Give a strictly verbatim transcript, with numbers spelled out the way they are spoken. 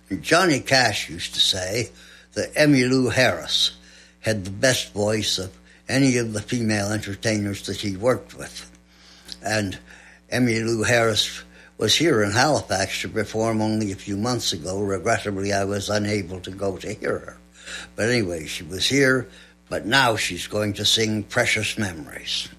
Johnny Cash used to say that Emmylou Harris had the best voice of any of the female entertainers that he worked with. And Emmylou Harris was here in Halifax to perform only a few months ago. Regrettably, I was unable to go to hear her. But anyway, she was here, but now she's going to sing Precious Memories.